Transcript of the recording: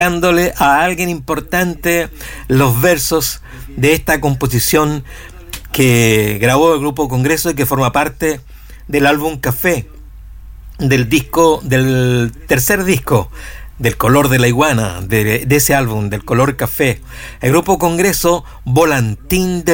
dándole a alguien importante los versos de esta composición que grabó el Grupo Congreso y que forma parte del álbum Café, del tercer disco del Color de la Iguana, de ese álbum, del Color Café. El Grupo Congreso, Volantín de